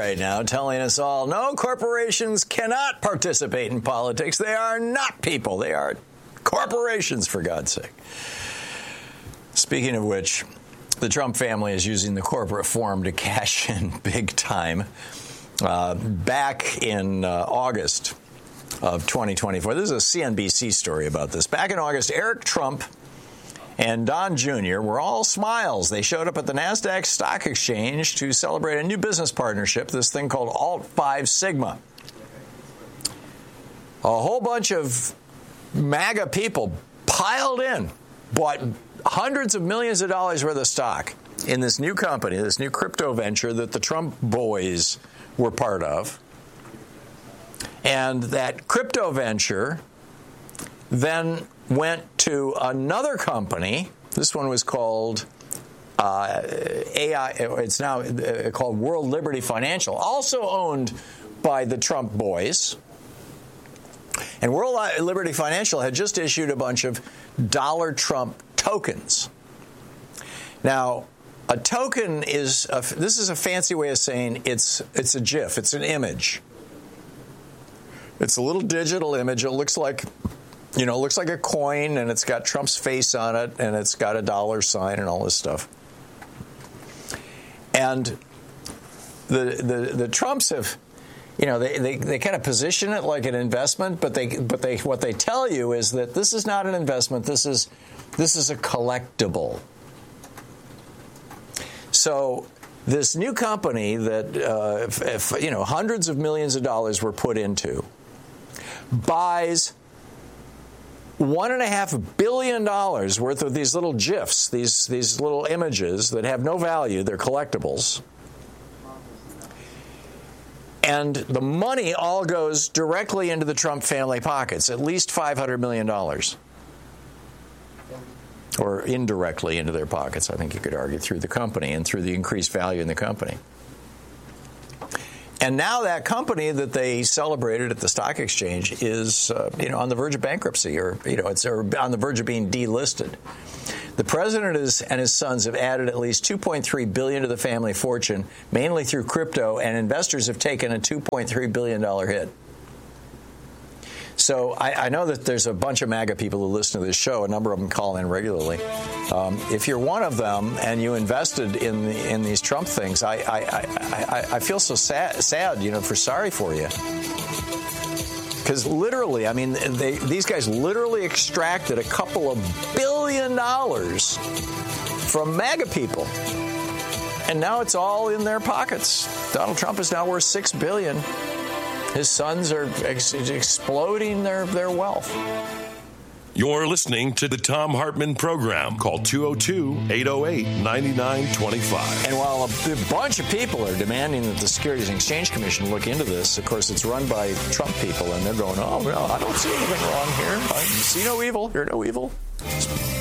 right now telling us all, no, corporations cannot participate in politics. They are not people. They are corporations, for God's sake. Speaking of which, the Trump family is using the corporate form to cash in big time. Back in August of 2024, this is a CNBC story about this. Back in August, Eric Trump and Don Jr. were all smiles. They showed up at the NASDAQ Stock Exchange to celebrate a new business partnership, this thing called Alt 5 Sigma. A whole bunch of MAGA people piled in, bought hundreds of millions of dollars worth of stock in this new company, this new crypto venture that the Trump boys were part of. And that crypto venture then went to another company. This one was called AI. It's now called World Liberty Financial, also owned by the Trump boys. And World Liberty Financial had just issued a bunch of dollar Trump tokens. Now, a token is this is a fancy way of saying it's a GIF. It's an image. It's a little digital image. It looks like, looks like a coin, and it's got Trump's face on it, and it's got a dollar sign and all this stuff. And the Trumps have, they kind of position it like an investment, but what they tell you is that this is not an investment. This is a collectible. So this new company that hundreds of millions of dollars were put into buys $1.5 billion worth of these little GIFs, these little images that have no value. They're collectibles. And the money all goes directly into the Trump family pockets, at least $500 million. Or indirectly into their pockets, I think you could argue, through the company and through the increased value in the company. And now that company that they celebrated at the stock exchange is, on the verge of bankruptcy, or it's on the verge of being delisted. The president and his sons have added at least $2.3 billion to the family fortune, mainly through crypto, and investors have taken a $2.3 billion hit. So I know that there's a bunch of MAGA people who listen to this show. A number of them call in regularly. If you're one of them and you invested in these Trump things, I feel so sad, sorry for you. Because literally, these guys literally extracted a couple of $1 billion from MAGA people. And now it's all in their pockets. Donald Trump is now worth $6 billion. His sons are exploding their wealth. You're listening to the Thom Hartmann Program. Call 202-808-9925. And while a bunch of people are demanding that the Securities and Exchange Commission look into this, of course, it's run by Trump people, and they're going, oh, no, I don't see anything wrong here. I see no evil. Hear no evil.